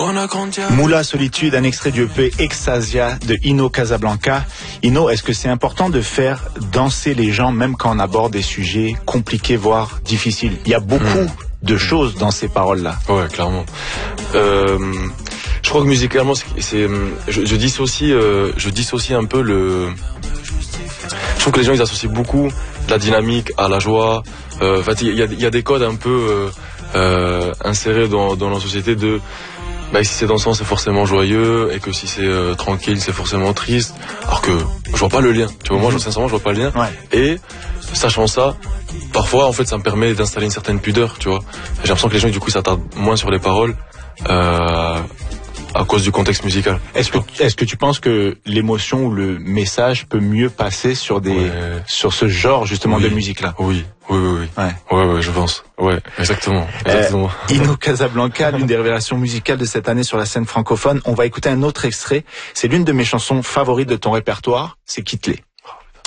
Moula Solitude, un extrait du EP Extasia de Ino Casablanca. Ino, est-ce que c'est important de faire danser les gens même quand on aborde des sujets compliqués, voire difficiles? Il y a beaucoup de choses dans ces paroles-là. Ouais, clairement. Je crois que musicalement, je dissocie un peu le... Je trouve que les gens, ils associent beaucoup la dynamique à la joie. En fait, il y a des codes un peu insérés dans la société de... Bah, si c'est dansant, c'est forcément joyeux, et que si c'est tranquille, c'est forcément triste. Alors que je vois pas le lien. Tu vois, moi, sincèrement, je vois pas le lien. Ouais. Et sachant ça, parfois, en fait, ça me permet d'installer une certaine pudeur, tu vois. J'ai l'impression que les gens, du coup, s'attardent moins sur les paroles à cause du contexte musical. Est-ce que tu penses que l'émotion ou le message peut mieux passer sur sur ce genre justement de musique-là? Oui, je pense. Ouais, exactement. Ino Casablanca, l'une des révélations musicales de cette année sur la scène francophone. On va écouter un autre extrait. C'est l'une de mes chansons favorites de ton répertoire. C'est Kittelé.